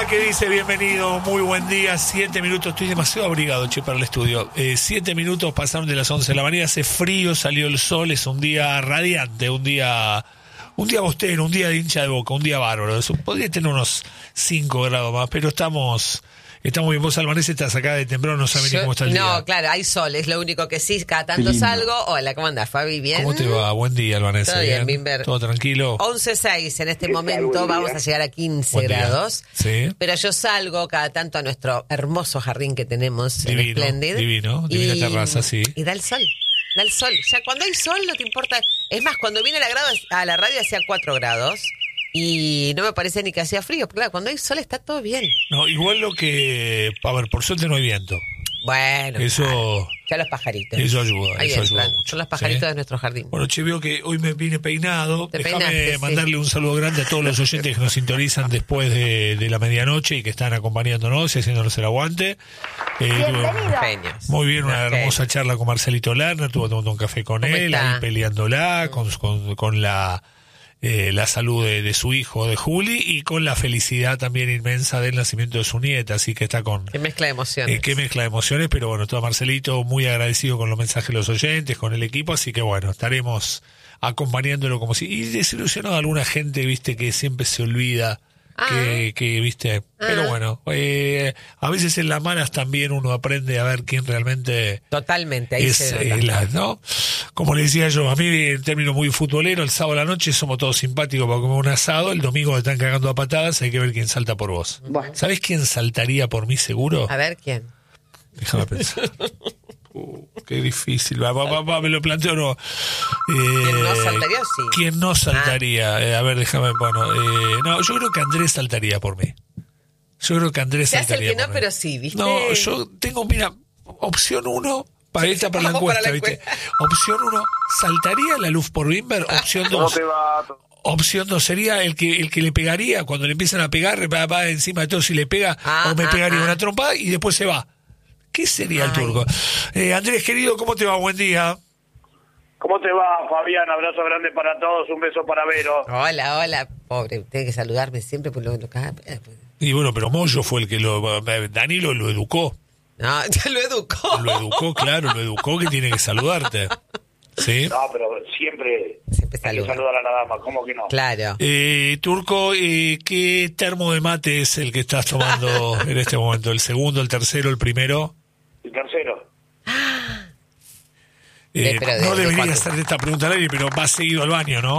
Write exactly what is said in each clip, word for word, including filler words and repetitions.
tal? ¿Qué dice? Bienvenido, muy buen día. Siete minutos, estoy demasiado abrigado, che, para el estudio. Eh, siete minutos pasaron de las once de la mañana, hace frío, salió el sol, es un día radiante, un día... Un día bostero, un día de hincha de Boca, un día bárbaro. Eso podría tener unos cinco grados más, pero estamos... Estamos bien, vos, Albanés, estás acá de temprano, no sabés ni cómo está el no, día. No, claro, hay sol, es lo único que sí, cada tanto salgo. Hola, ¿cómo andás, Fabi? ¿Bien? ¿Cómo te va? Buen día, Albanés. Todo bien, Bimber. ¿Todo tranquilo? once seis en este momento, vamos a llegar a quince grados. Sí. Pero yo salgo cada tanto a nuestro hermoso jardín que tenemos en Divino, Splendid. divino, divina y, terraza, sí. Y da el sol, da el sol. Ya cuando hay sol no te importa. Es más, cuando vine a la, grado, a la radio hacía cuatro grados. Y no me parece ni que hacía frío. Claro, cuando hay sol está todo bien. No, igual lo que... A ver, por suerte no hay viento. Bueno, eso... Claro. Ya los pajaritos. Eso ayuda, Ahí eso entran. ayuda mucho. Son los pajaritos ¿sí? de nuestro jardín. Bueno, che, veo que hoy me vine peinado. Te Déjame peinaste, mandarle sí. un saludo grande a todos los oyentes que nos sintonizan después de, de la medianoche y que están acompañándonos y haciéndonos el aguante. Eh, Genios. Muy bien, una Okay. hermosa charla con Marcelito Lerner, estuvo tomando un café con él, está? ahí peleándola, con, con, con la... Eh, la salud de, de su hijo, de Juli, y con la felicidad también inmensa del nacimiento de su nieta, así que está con... Qué mezcla de emociones. Eh, qué mezcla de emociones, pero bueno, todo Marcelito muy agradecido con los mensajes de los oyentes, con el equipo, así que bueno, estaremos acompañándolo como si... Y desilusionado a alguna gente, viste, que siempre se olvida... Ah. Que, que, viste, Ah. pero bueno, eh, a veces en las malas también uno aprende a ver quién realmente Totalmente, ahí es, se eh, nota. la, ¿no? Como le decía yo, a mí en términos muy futbolero, el sábado a la noche somos todos simpáticos para comer un asado, el domingo te están cagando a patadas, hay que ver quién salta por vos. Bueno. ¿Sabés quién saltaría por mí seguro? A ver, ¿quién? Déjame pensar. Uh, qué difícil. Va, va, va, va, me lo planteo, no. Eh, ¿Quién no saltaría o sí? ¿Quién no saltaría? Eh, a ver, déjame, bueno. Eh, no, yo creo que Andrés saltaría por mí. Yo creo que Andrés Se hace el saltaría que no, por mí. pero sí, ¿viste? No, yo tengo, mira, opción uno, para esta para la Vamos para encuesta, la ¿viste? encuesta. Opción uno, ¿saltaría la luz por Bimber? Opción ¿Cómo dos. te va? Opción dos sería el que el que le pegaría, cuando le empiezan a pegar, va, va encima de todo si le pega, Ah, o me ah, pegaría ah. una trompada y después se va. ¿Qué sería el Ay. turco? Eh, Andrés, querido, ¿cómo te va? Buen día. ¿Cómo te va, Fabián? Abrazo grande para todos, un beso para Vero. Hola, hola. Pobre, tiene que saludarme siempre por lo, lo que... Y bueno, pero Moyo fue el que lo... Danilo lo educó. No, ya lo educó. Lo educó, claro, lo educó que tiene que saludarte. ¿Sí? No, pero siempre, Siempre hay que saluda. saludar a la dama, ¿cómo que no? Claro. Eh, Turco, eh, ¿qué termo de mate es el que estás tomando en este momento? ¿El segundo, el tercero, el primero? El tercero. Eh, Eh, pero de- no de debería cuánto. hacer esta pregunta al aire, pero vas seguido al baño, ¿no?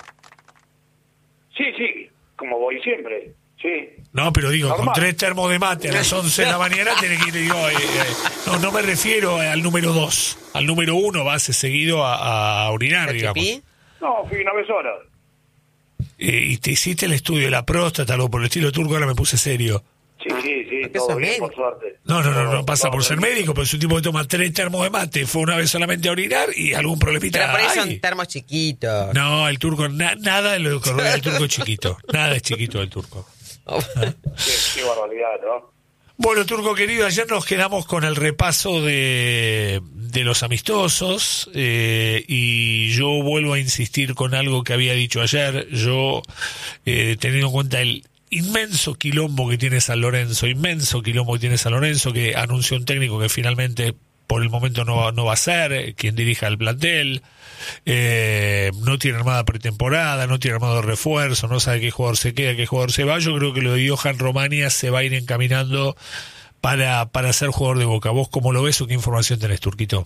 Sí, sí, como voy siempre, sí. No, pero digo, Normal. con tres termos de mate a las once de la mañana tenés que ir, digo, eh, eh, no, no me refiero al número dos. Al número uno vas seguido a, a orinar, digamos. ¿Pipí? No, fui una vez sola. Eh, y te hiciste el estudio de la próstata, algo por el estilo turco, ahora me puse serio. Sí, sí, sí, ¿Por qué todo sos bien, médico? por suerte. No, no, no, Todo- no pasa todo por ser bien. médico, pero es un tipo que toma tres termos de mate, fue una vez solamente a orinar y algún problemita Pero por ahí son hay. termos chiquitos. No, el turco, na- nada de lo que rodea al turco es chiquito, nada es chiquito del turco. Qué, qué barbaridad, ¿no? Bueno, Turco querido, ayer nos quedamos con el repaso de, de los amistosos eh, y yo vuelvo a insistir con algo que había dicho ayer. Yo, eh, teniendo en cuenta el inmenso quilombo que tiene San Lorenzo, inmenso quilombo que tiene San Lorenzo, que anunció un técnico que finalmente por el momento no va, no va a ser eh, quien dirija el plantel, eh, no tiene armada pretemporada, no tiene armado refuerzo, no sabe qué jugador se queda, qué jugador se va. Yo creo que lo de Johan Romania se va a ir encaminando para, para ser jugador de Boca. ¿Vos cómo lo ves o qué información tenés, Turquito?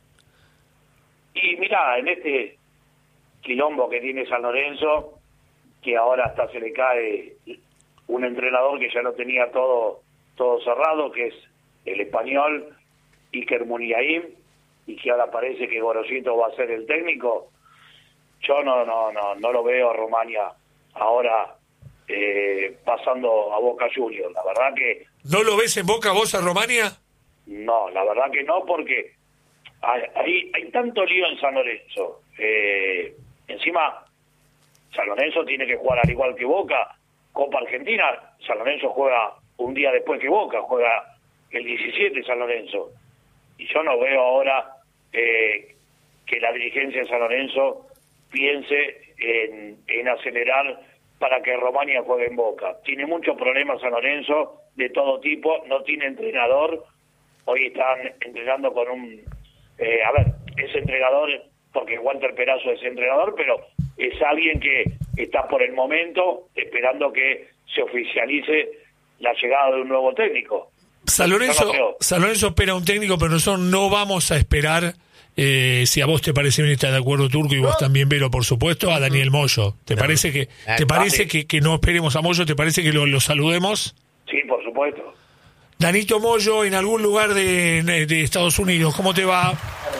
Y mirá, en este quilombo que tiene San Lorenzo, que ahora hasta se le cae un entrenador que ya lo tenía todo todo cerrado, que es el español Iker Muniain, y que ahora parece que Gorosito va a ser el técnico. Yo no no no no lo veo a Romania ahora eh, pasando a Boca Juniors. La verdad que ¿No lo ves en Boca vos a Romania? no, la verdad que no, porque hay, hay, hay tanto lío en San Lorenzo. Eh, encima, San Lorenzo tiene que jugar al igual que Boca. Copa Argentina, San Lorenzo juega un día después que Boca, juega el diecisiete San Lorenzo. Y yo no veo ahora eh, que la dirigencia de San Lorenzo piense en, en acelerar para que Romagnoli juegue en Boca. Tiene muchos problemas San Lorenzo, de todo tipo, no tiene entrenador, hoy están entrenando con un... Eh, a ver, es entrenador, porque Walter Perazo es entrenador, pero es alguien que está por el momento esperando que se oficialice la llegada de un nuevo técnico. San Lorenzo, No, no, San Lorenzo espera un técnico, pero nosotros no vamos a esperar, eh, si a vos te parece bien, está de acuerdo Turco, y vos también, Vero, por supuesto, a Daniel Moyo. ¿Te No. parece que Ah, te parece vale. que, que no esperemos a Moyo? ¿Te parece que lo, lo saludemos? Sí, por supuesto. Danito Moyo, en algún lugar de, de Estados Unidos, ¿cómo te va?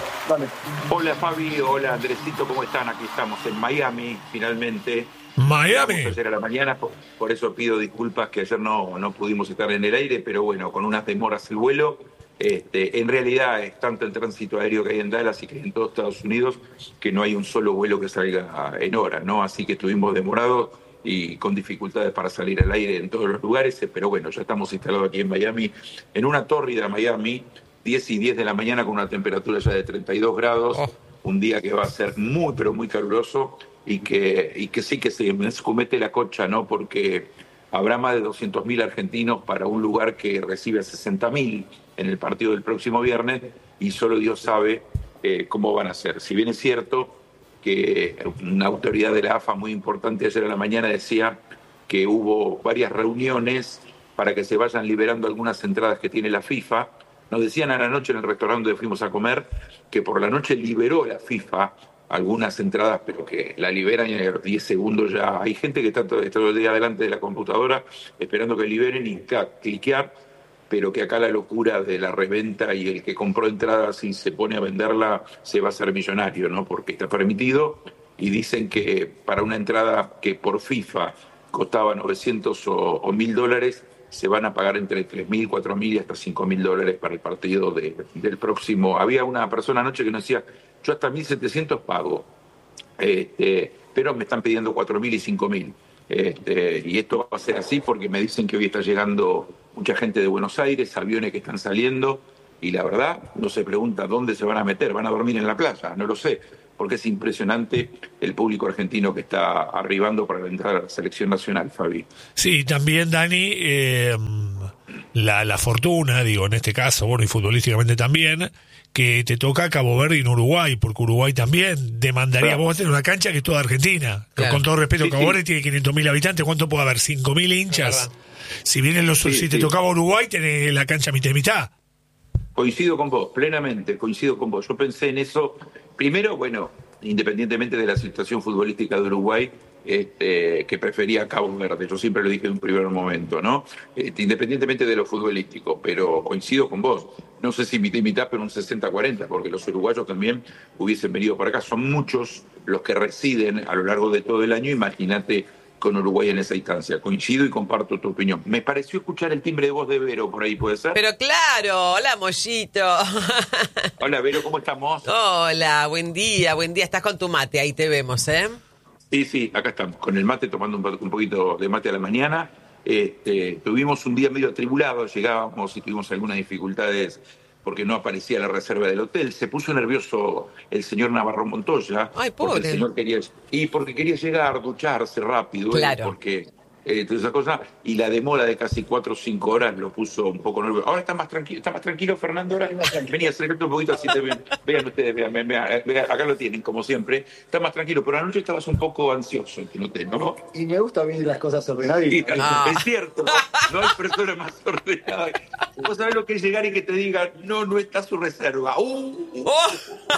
Hola Fabi, hola Andresito, ¿cómo están? Aquí estamos en Miami, finalmente. Miami. Llegamos ayer a la mañana, por, por eso pido disculpas que ayer no, no pudimos estar en el aire, pero bueno, con unas demoras el vuelo. Este, en realidad es tanto el tránsito aéreo que hay en Dallas y que hay en todo Estados Unidos que no hay un solo vuelo que salga en hora, ¿no? Así que estuvimos demorados y con dificultades para salir al aire en todos los lugares, pero bueno, ya estamos instalados aquí en Miami, en una tórrida Miami, diez y diez de la mañana con una temperatura ya de treinta y dos grados, Oh. un día que va a ser muy, pero muy caluroso y que, y que sí que se me escumete la cocha, ¿no? Porque habrá más de doscientos mil argentinos para un lugar que recibe a sesenta mil en el partido del próximo viernes y solo Dios sabe eh, cómo van a ser. Si bien es cierto que una autoridad de la A F A muy importante ayer a la mañana decía que hubo varias reuniones para que se vayan liberando algunas entradas que tiene la FIFA. Nos decían a la noche en el restaurante donde fuimos a comer que por la noche liberó la FIFA algunas entradas, pero que la liberan y en los diez segundos ya hay gente que está todo, todo el día delante de la computadora esperando que liberen y claro, cliquear, pero que acá la locura de la reventa y el que compró entradas y se pone a venderla se va a hacer millonario, ¿no? Porque está permitido y dicen que para una entrada que por FIFA costaba novecientos o mil dólares, se van a pagar entre tres mil, cuatro mil y hasta cinco mil dólares para el partido de, del próximo. Había una persona anoche que nos decía, yo hasta mil setecientos pago, este, pero me están pidiendo cuatro mil y cinco mil. Este, y esto va a ser así porque me dicen que hoy está llegando mucha gente de Buenos Aires, aviones que están saliendo, y la verdad, no se pregunta dónde se van a meter, van a dormir en la playa, no lo sé, porque es impresionante el público argentino que está arribando para entrar a la selección nacional, Fabi. Sí, también, Dani, eh, la, la fortuna, digo, en este caso, bueno, y futbolísticamente también, que te toca Cabo Verde en Uruguay, porque Uruguay también demandaría, Claro. vos tenés una cancha que es toda Argentina. Claro. Con todo respeto, Sí, Cabo sí. Verde tiene quinientos mil habitantes, ¿cuánto puede haber? ¿cinco mil hinchas? verdad. Si vienen los, Sí, si te sí. tocaba Uruguay, tenés la cancha mitad y mitad. Coincido con vos, plenamente, coincido con vos. Yo pensé en eso, primero, bueno, independientemente de la situación futbolística de Uruguay, este, que prefería Cabo Verde, yo siempre lo dije en un primer momento, ¿no? Este, independientemente de lo futbolístico, pero coincido con vos. No sé si mitad y mitad, pero un sesenta cuarenta, porque los uruguayos también hubiesen venido para acá. Son muchos los que residen a lo largo de todo el año, imagínate con Uruguay en esa instancia. Coincido y comparto tu opinión. Me pareció escuchar el timbre de voz de Vero por ahí, ¿puede ser? Pero claro, hola Mollito. Hola Vero, ¿cómo estamos? Hola, buen día, buen día. Estás con tu mate, ahí te vemos, ¿eh? Sí, sí, acá estamos, con el mate, tomando un, po- un poquito de mate a la mañana. Este, tuvimos un día medio atribulado, llegábamos y tuvimos algunas dificultades porque no aparecía la reserva del hotel. Se puso nervioso el señor Navarro Montoya. Ay, Porque pobre. el señor quería, y porque quería llegar, ducharse rápido. ¿eh? Claro. Porque eh, toda esa cosa, y la demora de casi cuatro o cinco horas lo puso un poco nervioso. Ahora está más tranquilo, está más tranquilo Fernando. Ahora venía, acércate un poquito así te ven. Vean ustedes, vean, vean, vean, vean, acá lo tienen como siempre. Está más tranquilo, pero anoche estabas un poco ansioso en el hotel, ¿no? Y me gusta ver las cosas Sí, ordenaditas. Ah. es cierto, no hay persona más ordenada. Vos sabés lo que es llegar y que te digan, no, no está su reserva. ¡Uh! Oh,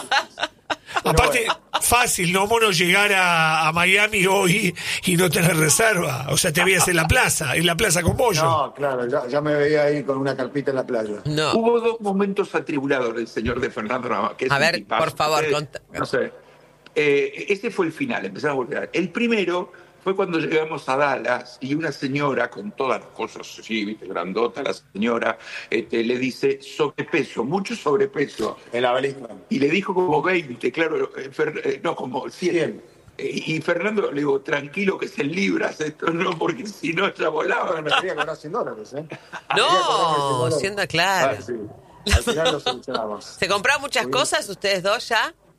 Aparte, fácil, ¿no, mono, llegar a, a Miami hoy y no tener reserva? O sea, te veías en la plaza, en la plaza con Moyo. No, claro, ya, ya me veía ahí con una carpita en la playa. no. Hubo dos momentos atribulados del señor de Fernando Nava, que es A un ver, tipazo. por favor, Eh, conta- No sé. Eh, ese fue el final, empezamos a volver. El primero fue cuando llegamos a Dallas y una señora con todas las cosas así, viste, grandota, la señora, este, le dice sobrepeso, mucho sobrepeso. En la balista. Y le dijo como veinte, claro, eh, Fer- eh, no, como cien. cien. Eh, y Fernando le digo, tranquilo que es en libras esto, no, porque si no ya volaban. Me quería cobrar cien dólares, ¿eh? No, siendo claro. Ah, sí. Al final lo solucionamos. ¿Se compraron muchas cosas ustedes dos ya?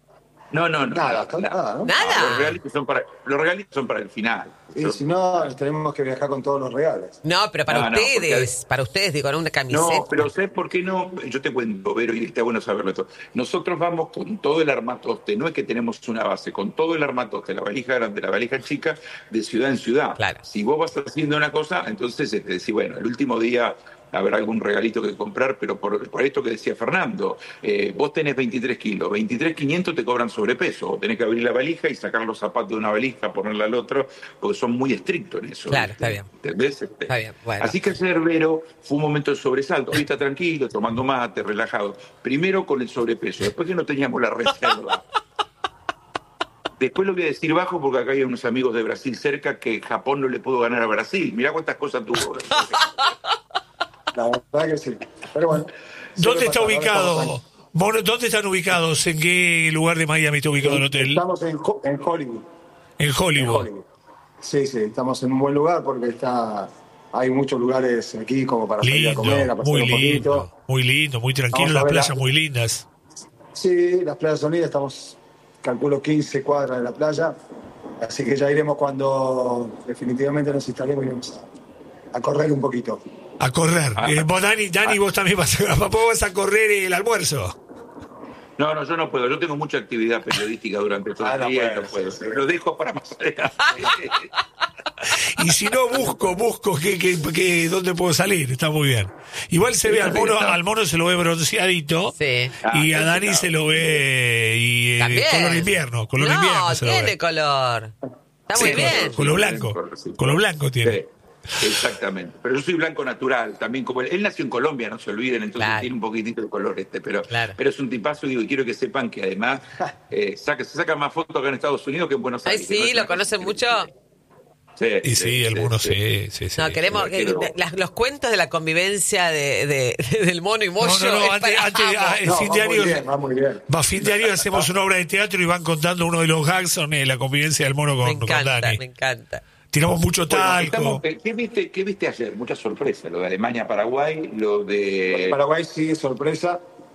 No, no, no. Nada, hasta nada, ¿no? ¿Nada? Los regalitos son para, los regalitos son para el final. Y si no, tenemos que viajar con todos los regalos. No, pero para No, no, ustedes, porque- para ustedes, digo, en una camiseta. No, pero ¿sabes por qué no? Yo te cuento, Vero, y está bueno saberlo esto. Nosotros vamos con todo el armatoste, no es que tenemos una base, con todo el armatoste, la valija grande, la valija chica, de ciudad en ciudad. Claro. Si vos vas haciendo una cosa, entonces este, decís, bueno, el último día habrá algún regalito que comprar, pero por, por esto que decía Fernando, eh, vos tenés veintitrés kilos, veintitrés quinientos te cobran sobrepeso, vos tenés que abrir la valija y sacar los zapatos de una valija, ponerla al otro, porque son muy estrictos en eso. Claro, ¿viste? está bien. ¿Entendés? Este, Está bien, bueno. Así que ayer, Vero, fue un momento de sobresalto. Hoy está tranquilo, tomando mate, relajado. Primero con el sobrepeso, después que no teníamos la reserva. Después lo voy a decir bajo porque acá hay unos amigos de Brasil cerca que Japón no le pudo ganar a Brasil. Mirá cuántas cosas tuvo. La verdad que sí. Pero bueno. ¿Dónde suele está pasar, ahora ubicado? estamos Mono, ¿dónde están ubicados? ¿En qué lugar de Miami está ubicado el en- hotel? Estamos en, Ho- en Hollywood. En en Hollywood. Hollywood. Sí, sí, estamos en un buen lugar porque está, hay muchos lugares aquí como para salir a Lindo, comer, a pasar muy un poquito. lindo, muy lindo, muy tranquilo, Vamos a las ver la- playas muy lindas. Sí, las playas son lindas, estamos, calculo, quince cuadras de la playa, así que ya iremos cuando definitivamente nos instalemos y vamos a, a correr un poquito. A correr. Ah. Eh, vos, Dani, Dani, vos también vas a, vos vas a correr el almuerzo. No, no, yo no puedo. Yo tengo mucha actividad periodística durante todo Ah, el no día y puede, no puedo. sí. Lo dejo para más adelante. Y si no, busco, busco que, que, que- dónde puedo salir. Está muy bien. Igual se Sí, ve al mono, está. al mono se lo ve bronceadito. Sí. Ah, Y a sí, Dani claro. se lo ve y, eh, También. color invierno, color no, invierno se lo tiene ve. color. Está muy Sí, bien. color blanco. Sí. Color blanco tiene. Sí, exactamente. Pero yo soy blanco natural, también como él. Él nació en Colombia, no se olviden, entonces Claro. tiene un poquitito de color este, pero, Claro. pero es un tipazo, digo, y quiero que sepan que además eh, saca, se saca más fotos acá en Estados Unidos que en Buenos Ay, Aires. que no sí, es lo una conocen cosa mucho. Sí, Y sí, el mono sí, sí, sí. No, queremos sí, quiero- que- las- los cuentos de la convivencia de, de- del mono y No, Moyo. no, no, es antes, para- antes ah, el No, fin va de muy año, bien, va muy bien. va fin de año hacemos una obra de teatro y van contando uno de los gags son eh, la convivencia del mono me con, con encanta, Dani. me encanta. Tiramos mucho Bueno, talco. estamos- eh, ¿qué, viste, ¿Qué viste ayer? Mucha sorpresa, lo de Alemania-Paraguay, lo de... Paraguay sí es sorpresa,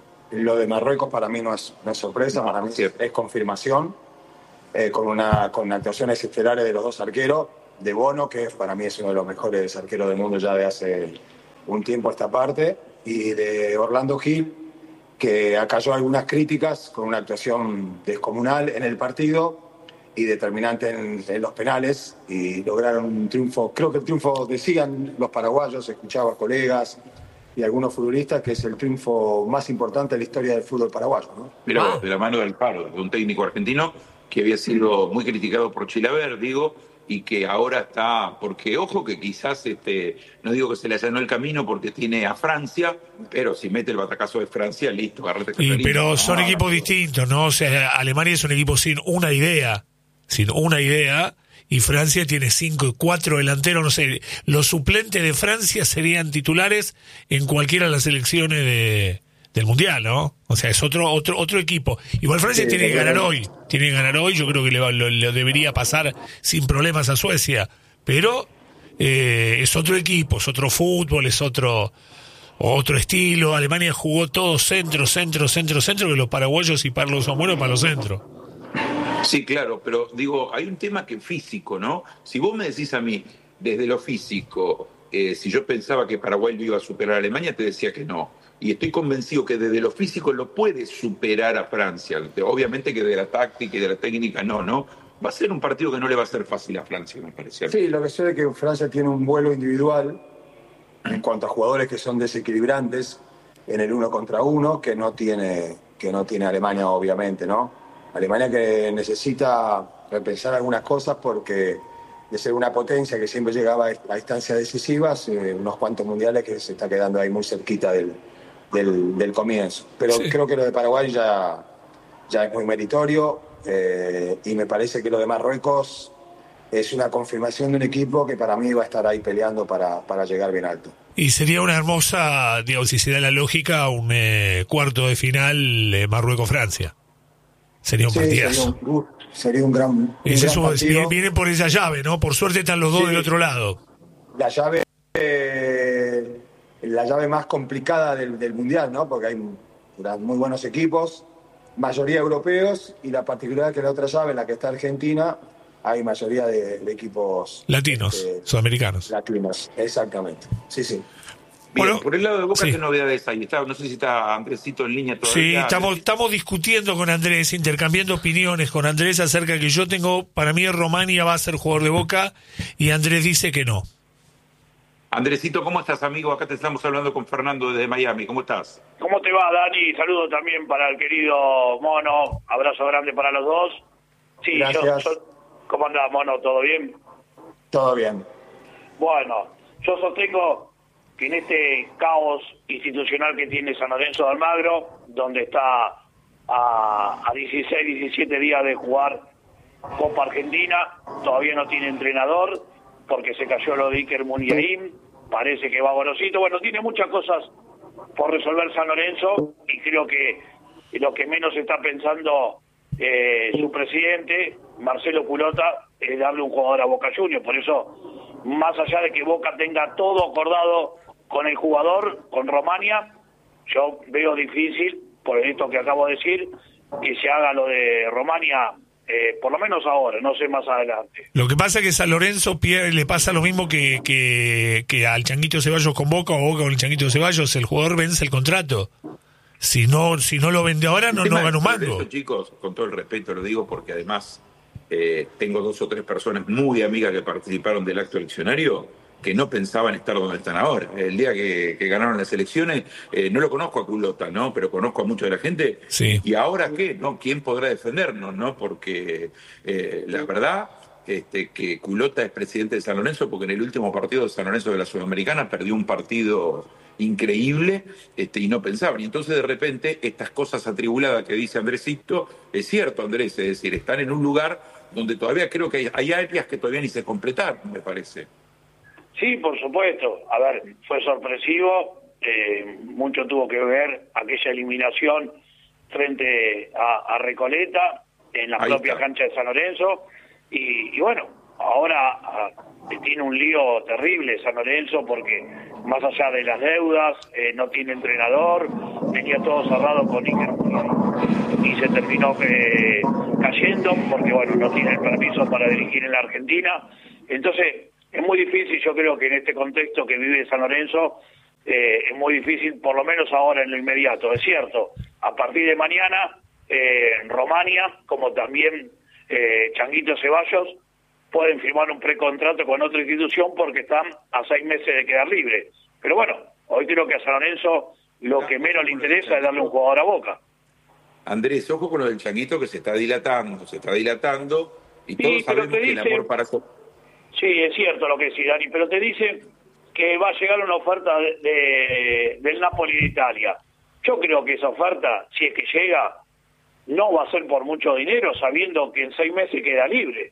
lo de Marruecos para mí no es, no es sorpresa, para mí Cierto. es confirmación, eh, con, una, con actuaciones estelares de los dos arqueros, de Bono, que para mí es uno de los mejores arqueros del mundo ya de hace un tiempo a esta parte, y de Orlando Gil, que acalló algunas críticas con una actuación descomunal en el partido y determinante en, en los penales, y lograron un triunfo. Creo que el triunfo, decían los paraguayos, escuchaba a colegas y algunos futbolistas, que es el triunfo más importante de la historia del fútbol paraguayo, ¿no? Mirá Wow. vos, de la mano del Paro, de un técnico argentino que había sido muy criticado por Chilaver, digo, y que ahora está, porque ojo que quizás, este, no digo que se le allanó el camino porque tiene a Francia, pero si mete el batacazo de Francia, listo, agarrate Y, Catalina. pero son No, equipos no, distintos, ¿no? O sea, Alemania es un equipo sin una idea, sin una idea, y Francia tiene cinco, cuatro delanteros, no sé, los suplentes de Francia serían titulares en cualquiera de las selecciones de, del Mundial, ¿no? O sea, es otro otro otro equipo. Igual Francia Sí, tiene que ganar pero- hoy, tiene que ganar hoy, yo creo que le, va- lo, lo debería pasar sin problemas a Suecia, pero eh, es otro equipo, es otro fútbol, es otro... Otro estilo, Alemania jugó todo centro, centro, centro, centro, que los paraguayos y Parlos son buenos para los centros. Sí, claro, pero digo, hay un tema que es físico, ¿no? Si vos me decís a mí, desde lo físico, eh, si yo pensaba que Paraguay lo iba a superar a Alemania, te decía que no. Y estoy convencido que desde lo físico lo puede superar a Francia. Obviamente que de la táctica y de la técnica no, ¿no? Va a ser un partido que no le va a ser fácil a Francia, me parece. Sí, lo que sé es que Francia tiene un vuelo individual en cuanto a jugadores que son desequilibrantes en el uno contra uno, que no tiene, que no tiene Alemania, obviamente, ¿no? Alemania que necesita repensar algunas cosas porque de ser una potencia que siempre llegaba a instancias decisivas, eh, unos cuantos mundiales que se está quedando ahí muy cerquita del, del, del comienzo. Pero Sí. creo que lo de Paraguay ya, ya es muy meritorio, eh, y me parece que lo de Marruecos es una confirmación de un equipo que para mí va a estar ahí peleando para, para llegar bien alto. Y sería una hermosa, digamos, si se da la lógica, un eh, cuarto de final eh, Marruecos-Francia. Sería un Sí, partidazo. sería un, uh, sería un gran, un Ese gran es un- partido. vienen por esa llave, ¿no? Por suerte están los dos Sí. del otro lado. La llave, eh, la llave más complicada del, del Mundial, ¿no? Porque hay unos muy buenos equipos mayoría europeos, y la particularidad que en la otra llave, en la que está Argentina, hay mayoría de, de equipos latinos, eh, sudamericanos. Latinos, exactamente. Sí, sí. Bien, Bueno, por el lado de Boca, sí. ¿qué novedades hay? Está, no sé si está Andresito en línea todavía. Sí, estamos, estamos discutiendo con Andrés, intercambiando opiniones con Andrés acerca de que yo tengo, para mí Romania va a ser jugador de Boca y Andrés dice que no. Andresito, ¿cómo estás, amigo? Acá te estamos hablando con Fernando desde Miami. ¿Cómo estás? ¿Cómo te va, Dani? Saludo también para el querido Mono. Abrazo grande para los dos. Sí, yo, Gracias. yo- ¿cómo andás, Mono? ¿Todo bien? Todo bien. Bueno, yo sostengo que en este caos institucional que tiene San Lorenzo de Almagro, donde está a, a dieciséis, diecisiete días de jugar Copa Argentina, todavía no tiene entrenador, porque se cayó lo de Iker Muniain, parece que va borosito. Bueno, tiene muchas cosas por resolver San Lorenzo, y creo que lo que menos está pensando eh, su presidente, Marcelo Culota, es darle un jugador a Boca Juniors. Por eso, más allá de que Boca tenga todo acordado con el jugador, con Romania, yo veo difícil, por esto que acabo de decir, que se haga lo de Romania, eh, por lo menos ahora, no sé más adelante. Lo que pasa es que San Lorenzo pierde, le pasa lo mismo que, que, que al Changuito Ceballos con Boca o Boca con el Changuito Ceballos, el jugador vence el contrato. Si no, si no lo vende ahora, no, El no tema gana un de mango. eso, chicos, con todo el respeto lo digo porque además eh, tengo dos o tres personas muy amigas que participaron del acto eleccionario que no pensaban estar donde están ahora. El día que, que ganaron las elecciones, eh, no lo conozco a Culota, ¿no? Pero conozco a mucha de la gente. Sí. ¿Y ahora qué? ¿No? ¿Quién podrá defendernos, no? Porque eh, la verdad este, que Culota es presidente de San Lorenzo porque en el último partido de San Lorenzo de la Sudamericana perdió un partido increíble este, y no pensaban. Y entonces de repente estas cosas atribuladas que dice Andresito, es cierto, Andrés, es decir, están en un lugar donde todavía creo que hay, hay áreas que todavía ni se completaron, me parece. Sí, por supuesto. A ver, fue sorpresivo, eh, mucho tuvo que ver aquella eliminación frente a, a Recoleta en la Ahí propia está. cancha de San Lorenzo, y, y bueno, ahora a, tiene un lío terrible San Lorenzo, porque más allá de las deudas, eh, no tiene entrenador, tenía todo cerrado con Iker Muniain, y se terminó eh, cayendo porque bueno, no tiene el permiso para dirigir en la Argentina. Entonces es muy difícil, yo creo que en este contexto que vive San Lorenzo, eh, es muy difícil, por lo menos ahora en lo inmediato. Es cierto, a partir de mañana, eh, Romania, como también eh, Changuito Ceballos, pueden firmar un precontrato con otra institución porque están a seis meses de quedar libres. Pero bueno, hoy creo que a San Lorenzo lo que menos le interesa es darle un jugador a Boca. Andrés, ojo con lo del Changuito que se está dilatando, se está dilatando, y Sí, todos pero sabemos te que el dice- amor para... Sí, es cierto lo que decís, Dani, pero te dice que va a llegar una oferta de, de- del Napoli de Italia. Yo creo que esa oferta, si es que llega, no va a ser por mucho dinero, sabiendo que en seis meses queda libre.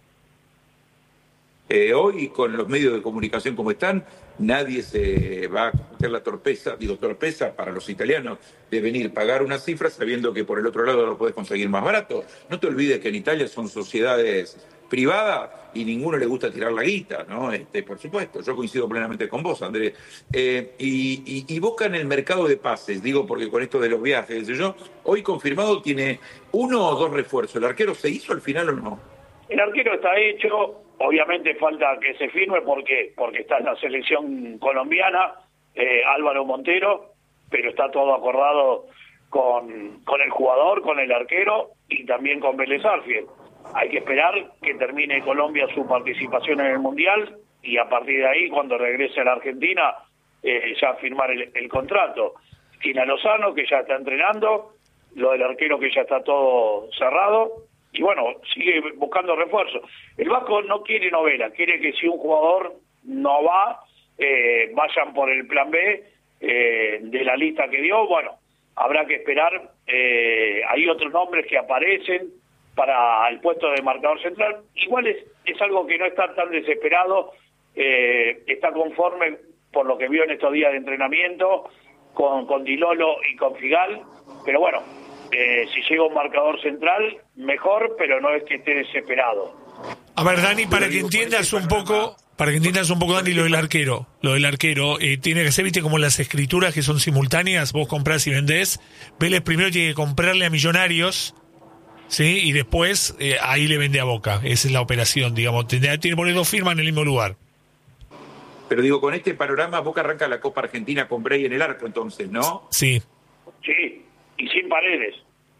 Eh, hoy, con los medios de comunicación como están, nadie se va a cometer la torpeza, digo torpeza para los italianos, de venir pagar una cifra sabiendo que por el otro lado lo puedes conseguir más barato. No te olvides que en Italia son sociedades privadas y ninguno le gusta tirar la guita, ¿no? Este, por supuesto, yo coincido plenamente con vos, Andrés. Eh, y, y, y Boca en el mercado de pases, digo porque con esto de los viajes, qué sé yo, hoy confirmado tiene uno o dos refuerzos. ¿El arquero se hizo al final o no? El arquero está hecho, obviamente falta que se firme porque porque está en la selección colombiana, eh, Álvaro Montero, pero está todo acordado con, con el jugador, con el arquero y también con Vélez Arfield. Hay que esperar que termine Colombia su participación en el Mundial y a partir de ahí, cuando regrese a la Argentina, eh, ya firmar el, el contrato. Tiene a Lozano, que ya está entrenando, lo del arquero que ya está todo cerrado, y bueno, sigue buscando refuerzos. El Vasco no quiere novela, quiere que si un jugador no va, eh, vayan por el plan B eh, de la lista que dio. Bueno, habrá que esperar. Eh, hay otros nombres que aparecen para el puesto de marcador central. Igual es, es algo que no está tan desesperado, eh, está conforme por lo que vio en estos días de entrenamiento con, con Di Lolo y con Figal, pero bueno, eh, si llega un marcador central, mejor, pero no es que esté desesperado. A ver, Dani, para que entiendas un poco, Para que entiendas un poco, Dani, lo del arquero. Lo del arquero eh, tiene que ser, viste, como las escrituras que son simultáneas. Vos comprás y vendés. Vélez primero tiene que comprarle a Millonarios, ¿sí? Y después eh, ahí le vende a Boca. Esa es la operación, digamos. Tiene que poner dos firmas en el mismo lugar. Pero digo, con este panorama, Boca arranca la Copa Argentina con Bray en el arco, entonces, ¿no? Sí. Sí, y sin Paredes.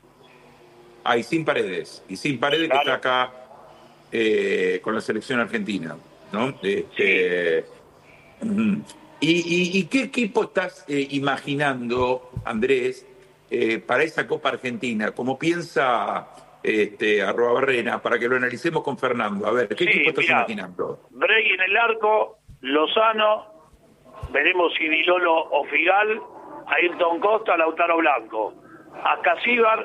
Ah, y sin Paredes. Y sin Paredes, Claro. que está acá eh, con la selección argentina, ¿no? Este, ujú. ¿Y, y, y qué equipo estás eh, imaginando, Andrés, eh, para esa Copa Argentina? ¿Cómo piensa este, Arrobarrena? Para que lo analicemos con Fernando. A ver, ¿qué Sí, equipo estás mirá, imaginando? Bray en el arco, Lozano, veremos si Dilolo o Figal, Ayrton Costa, Lautaro Blanco, Ascasíbar,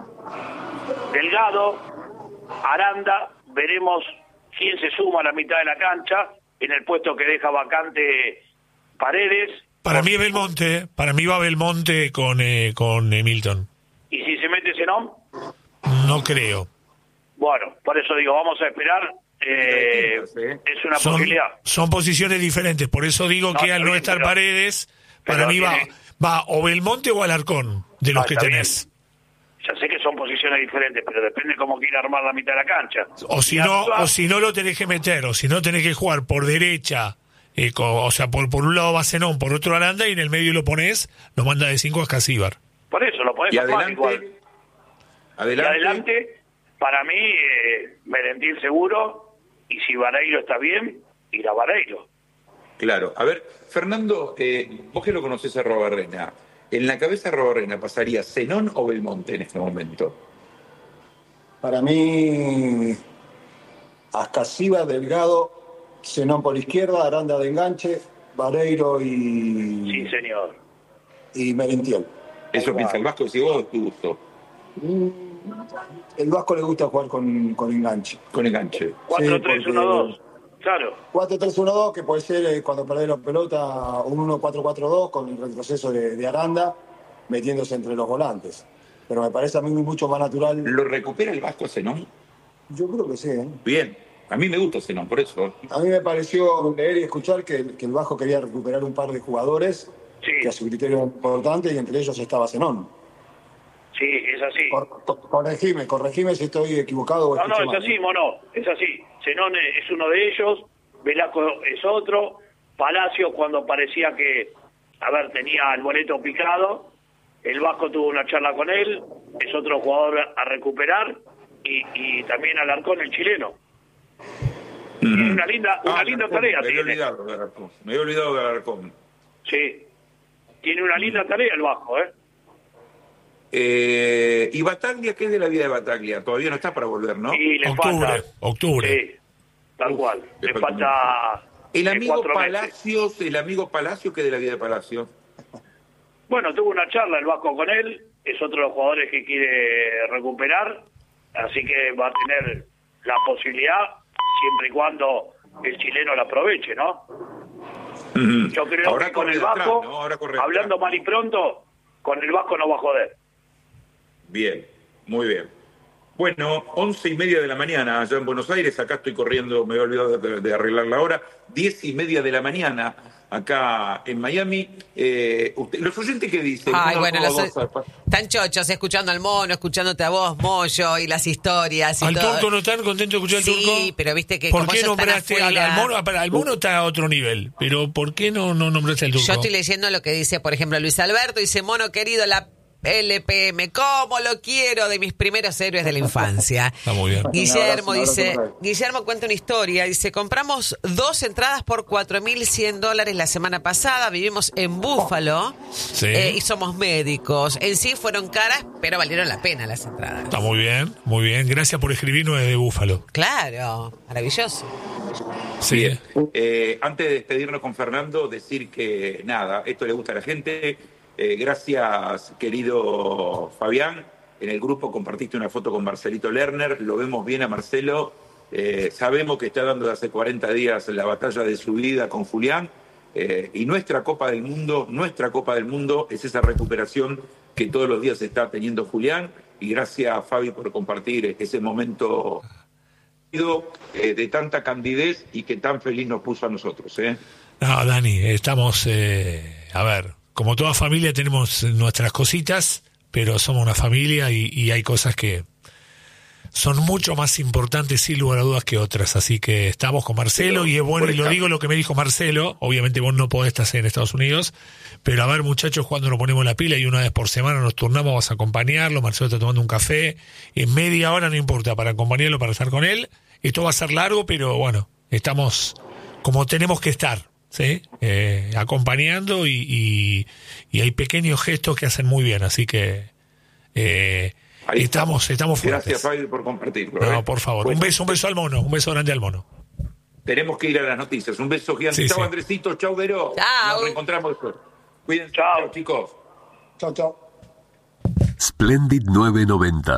Delgado, Aranda, veremos quién se suma a la mitad de la cancha en el puesto que deja vacante Paredes. Para mí Belmonte, para mí va Belmonte con, eh, con eh, Milton. Y si se mete Zenón, No creo. bueno, por eso digo, vamos a esperar. Eh, Distintas, ¿eh? es una Son, posibilidad. son posiciones diferentes, por eso digo No, que está al no bien, estar pero- Paredes, para pero mí va, tiene- va o Belmonte o Alarcón, de los No, que está tenés. Ya sé que son posiciones diferentes, pero depende cómo quiera armar la mitad de la cancha. O si Y no, actúa- o si no lo tenés que meter, o si no tenés que jugar por derecha, eh, co- o sea, por, por un lado va Zenón, por otro Aranda, y en el medio lo pones, lo manda de cinco a Escasíbar. Por eso lo podés Y armar igual. adelante, Y adelante, adelante, para mí, eh, Merentiel seguro, y si Vareiro está bien, irá Vareiro. Claro. A ver, Fernando, eh, vos que lo conocés a Arrobarrena, en la cabeza de Arrobarrena pasaría Zenón o Belmonte en este momento. Para mí, Ascasíbar, Delgado, Zenón por izquierda, Aranda de enganche, Vareiro y, Sí, señor. y Merentiel. Eso piensa el Vasco, si vos es tu gusto, El Vasco le gusta jugar con, con enganche. con enganche. cuatro Sí, tres uno dos. Claro. cuatro tres uno dos, que puede ser eh, cuando perdés la pelota, un uno cuatro cuatro dos con el retroceso de, de Aranda, metiéndose entre los volantes. Pero me parece a mí mucho más natural. ¿Lo recupera el Vasco Zenón? Yo creo que sí, ¿eh? Bien. A mí me gusta Zenón, por eso. A mí me pareció leer y escuchar que, que el Vasco quería recuperar un par de jugadores Sí. que a su criterio eran importantes y entre ellos estaba Zenón. Sí, es así. Cor- co- corregime, corregime si estoy equivocado o No, no, escuché es mal, así, ¿eh? mono, es así. Zenón es uno de ellos, Velasco es otro, Palacio cuando parecía que, a ver, tenía el boleto picado, el Vasco tuvo una charla con él, es otro jugador a recuperar, y, y también Alarcón, el chileno. Tiene una linda, una Ah, linda Alarcón, tarea me había tiene. olvidado de Alarcón. Me había olvidado de Alarcón. Sí, tiene una linda tarea el Vasco, ¿eh? Eh, ¿Y Bataglia? ¿Qué es de la vida de Bataglia? Todavía no está para volver, ¿no? Y le Octubre, falta. octubre. Sí, tal cual. le Le falta falta. El eh, amigo cuatro meses. Palacios, el amigo Palacios, ¿qué es de la vida de Palacios? Bueno, tuvo una charla el Vasco con él, es otro de los jugadores que quiere recuperar, así que va a tener la posibilidad, siempre y cuando el chileno la aproveche, ¿no? Yo creo Ahora que con corre el de atrás, Vasco, ¿no? Ahora corre de hablando atrás. mal y pronto, con el Vasco no va a joder. Bien, muy bien. Bueno, once y media de la mañana allá en Buenos Aires, acá estoy corriendo, me he olvidado de, de arreglar la hora, diez y media de la mañana acá en Miami. Eh, usted, los oyentes que dicen... Ay, uno, bueno, dos, los, dos, están chochos escuchando al mono, escuchándote a vos, Moyo, y las historias y ¿Al todo. turco no están contentos de escuchar al Sí, turco? pero viste que ¿Por como qué ellos están nombraste al, afuera- al mono? Ah, para, al mono está a otro nivel, pero ¿por qué no, no nombraste al turco? Yo estoy leyendo lo que dice, por ejemplo, Luis Alberto, dice, mono querido, la L P M, ¿cómo lo quiero? De mis primeros héroes de la infancia. Está muy bien. Guillermo Un abrazo, un dice, abrazo. Guillermo cuenta una historia, dice, compramos dos entradas por cuatro mil cien dólares la semana pasada, vivimos en Búfalo Sí. eh, y somos médicos. En sí fueron caras, pero valieron la pena las entradas. Está muy bien, muy bien. Gracias por escribirnos desde Búfalo. Claro, maravilloso. Sí. Bien. Eh, antes de despedirnos con Fernando, decir que nada, esto le gusta a la gente. Eh, gracias, querido Fabián. En el grupo compartiste una foto con Marcelito Lerner. Lo vemos bien a Marcelo. Eh, sabemos que está dando hace cuarenta días la batalla de su vida con Julián. Eh, y nuestra Copa del Mundo, nuestra Copa del Mundo es esa recuperación que todos los días está teniendo Julián. Y gracias, Fabi, por compartir ese momento eh, de tanta candidez y que tan feliz nos puso a nosotros. ¿eh? No, Dani, estamos, eh, a ver, como toda familia tenemos nuestras cositas, pero somos una familia y, y hay cosas que son mucho más importantes, sin lugar a dudas, que otras. Así que estamos con Marcelo pero, y es bueno, y lo digo lo que me dijo Marcelo, obviamente vos no podés estar en Estados Unidos, pero a ver, muchachos, cuando nos ponemos la pila y una vez por semana nos turnamos, vas a acompañarlo, Marcelo está tomando un café, en media hora no importa, para acompañarlo, para estar con él. Esto va a ser largo, pero bueno, estamos como tenemos que estar, ¿sí? Eh, acompañando y, y, y hay pequeños gestos que hacen muy bien, así que... Eh, Ahí estamos, estamos fuertes. Gracias, Fabi, por compartirlo. No, ¿eh? por favor. Pues, un beso, un beso al mono, un beso grande al mono. Tenemos que ir a las noticias. Un beso gigante. Sí, chau, sí. Andresito. Chau, Vero. Chau. Nos reencontramos después. Cuídense. Chau. Chau, chicos. Chau, chau. Splendid novecientos noventa.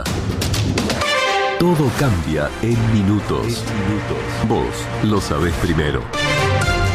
Todo cambia en minutos. Vos lo sabés primero.